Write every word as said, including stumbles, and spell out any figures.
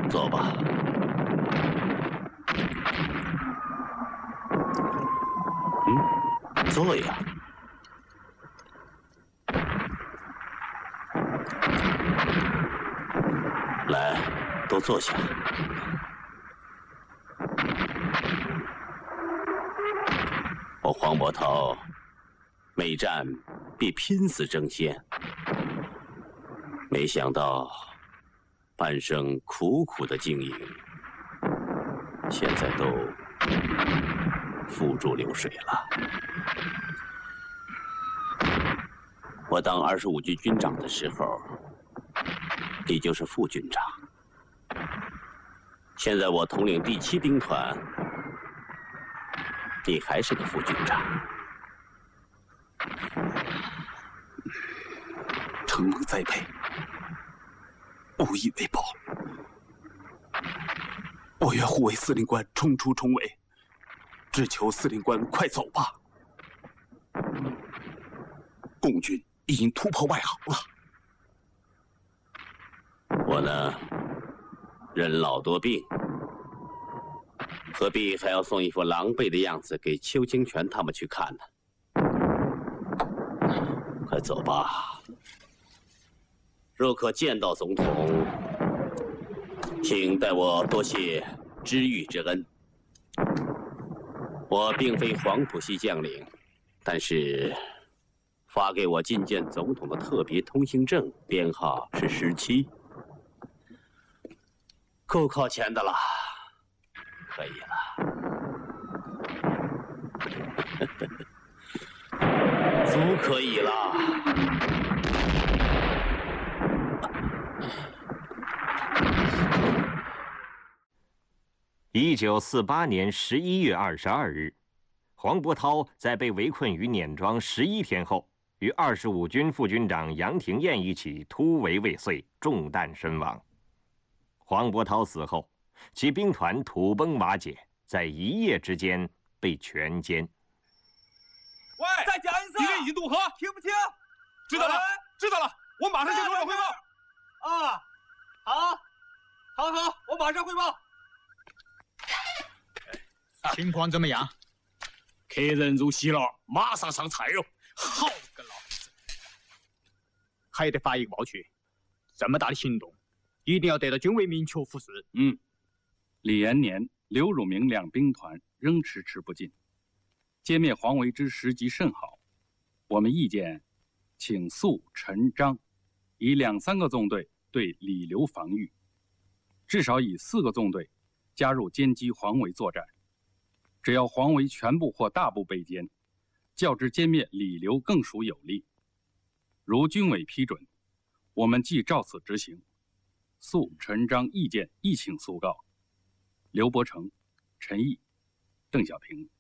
坐吧。嗯，坐呀。来，都坐下。我黄伯韬每战必拼死争先，没想到半生苦苦的经营，现在都付诸流水了。我当二十五军军长的时候，你就是副军长。现在我统领第七兵团，你还是个副军长。 承蒙栽培，无以为报。我愿护卫司令官冲出重围，只求司令官快走吧。共军已经突破外壕了。 我呢，人老多病，何必还要送一副狼狈的样子给邱清泉他们去看呢？快走吧。若可见到总统，请代我多谢知遇之恩。我并非黄埔系将领，但是发给我觐见总统的特别通行证编号是十七，够靠前的了，可以了。足可以了。 一九四八年十一月二十二日，黄伯韬在被围困于碾庄十一天后，与二十五军副军长杨廷彦一起突围未遂，中弹身亡。黄伯韬死后，其兵团土崩瓦解，在一夜之间被全歼。 喂，再讲一次！敌人已经渡河，听不清？知道了，知道了，我马上向首长汇报。啊，好，好，好，我马上汇报。 情况怎么样？ 客人入席了，马上上菜哟！好个老子！ 还得发一个报去，这么大的行动，一定要得到军委明确复示。 嗯，李延年、刘汝明两兵团仍迟迟不进，歼灭黄维之时机甚好。我们意见，请肃、陈、张以两三个纵队对李刘防御，至少以四个纵队加入歼击黄维作战。只要黄维全部或大部被歼，较之歼灭李刘更属有利。如军委批准，我们即照此执行。肃、陈、张意见一请速告。刘伯承、陈毅、邓小平。